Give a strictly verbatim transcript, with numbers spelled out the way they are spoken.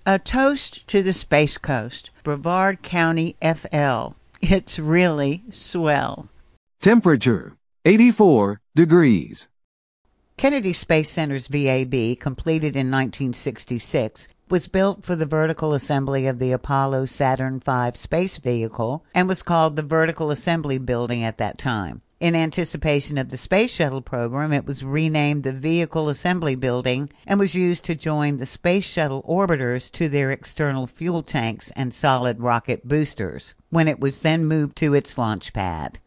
A toast to the Space Coast, Brevard County, F L. It's really swell. Temperature, eighty-four degrees. Kennedy Space Center's V A B, completed in nineteen sixty-six, was built for the vertical assembly of the Apollo Saturn five space vehicle and was called the Vertical Assembly Building at that time. In anticipation of the Space Shuttle program, it was renamed the Vehicle Assembly Building and was used to join the Space Shuttle orbiters to their external fuel tanks and solid rocket boosters, when it was then moved to its launch pad.